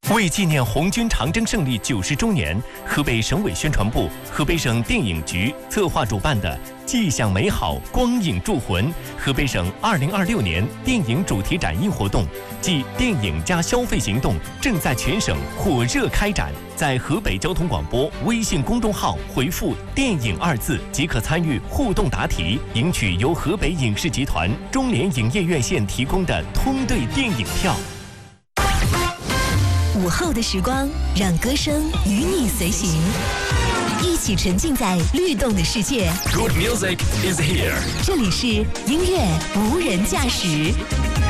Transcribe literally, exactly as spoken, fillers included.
为纪念红军长征胜利九十周年，河北省委宣传部、河北省电影局策划主办的“既享美好，光影铸魂”河北省二零二六年电影主题展映活动暨电影加消费行动正在全省火热开展。在河北交通广播微信公众号回复“电影”二字，即可参与互动答题，赢取由河北影视集团中联影业院线提供的通兑电影票。 午后的时光，让歌声与你随行，一起沉浸在律动的世界。 Good music is here。 这里是音乐无人驾驶。